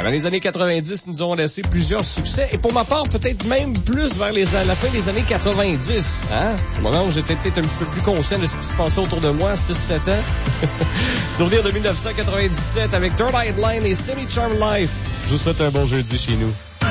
Dans les années 90, nous avons laissé plusieurs succès. Et pour ma part, peut-être même plus vers la fin des années 90. Hein? Au moment où j'étais peut-être un petit peu plus conscient de ce qui se passait autour de moi, 6-7 ans. Souvenir de 1997 avec Third Eye Blind et Semi Charm Life. Je vous souhaite un bon jeudi chez nous.